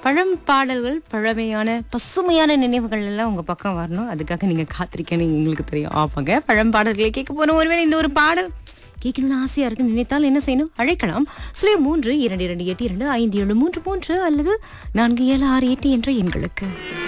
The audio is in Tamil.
பழம் பாடல்கள், பழமையான பசுமையான நினைவுகள் எல்லாம் உங்க பக்கம் வரணும். அதுக்காக நீங்க காத்திருக்கேன்னு எங்களுக்கு தெரியும். ஆமாங்க, பழம் பாடல்களை கேட்க போறோம். ஒருவேளை இந்த ஒரு பாடல் கேட்கணும்னு ஆசையா இருக்கு நினைத்தால் என்ன செய்யணும்? அழைக்கலாம் 03 2228 25733 அல்லது 4768 என்ற எண்களுக்கு.